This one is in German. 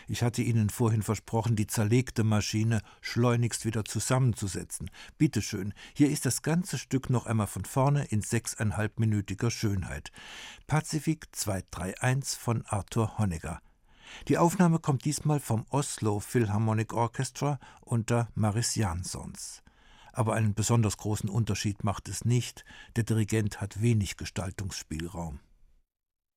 Ich hatte Ihnen vorhin versprochen, die zerlegte Maschine schleunigst wieder zusammenzusetzen. Bitte schön, hier ist das ganze Stück noch einmal von vorne in 6,5-minütiger Schönheit. Pazifik 231 von Arthur Honegger. Die Aufnahme kommt diesmal vom Oslo Philharmonic Orchestra unter Mariss Jansons. Aber einen besonders großen Unterschied macht es nicht. Der Dirigent hat wenig Gestaltungsspielraum.